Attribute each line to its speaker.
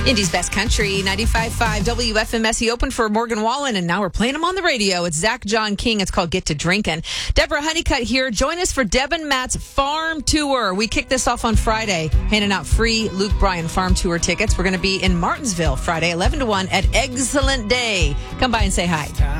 Speaker 1: Indy's Best Country, 95.5 WFMS. He opened for Morgan Wallen, and now we're playing him on the radio. It's Zach John King. It's called Get to Drinkin'. Deborah Honeycutt here. Join us for Deb and Matt's Farm Tour. We kicked this off on Friday, handing out free Luke Bryan Farm Tour tickets. We're going to be in Martinsville Friday, 11 to 1 at Excellent Day. Come by and say hi.